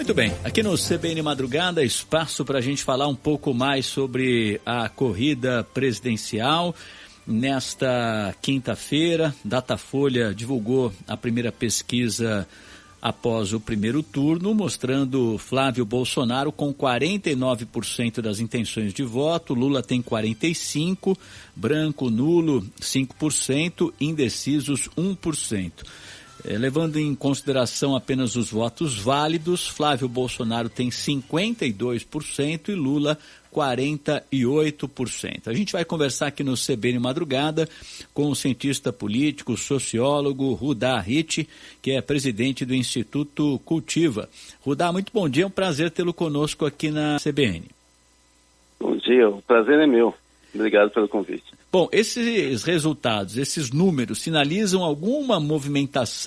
Muito bem, aqui no CBN Madrugada, espaço para a gente falar um pouco mais sobre a corrida presidencial. Nesta quinta-feira, Datafolha divulgou a primeira pesquisa após o primeiro turno, mostrando Flávio Bolsonaro com 49% das intenções de voto, Lula tem 45%, branco, nulo 5%, indecisos 1%. Levando em consideração apenas os votos válidos, Flávio Bolsonaro tem 52% e Lula 48%. A gente vai conversar aqui no CBN Madrugada com o cientista político, sociólogo Rudá Ritt, que é presidente do Instituto Cultiva. Rudá, muito bom dia, é um prazer tê-lo conosco aqui na CBN. Bom dia, o prazer é meu. Obrigado pelo convite. Bom, esses resultados, esses números sinalizam alguma movimentação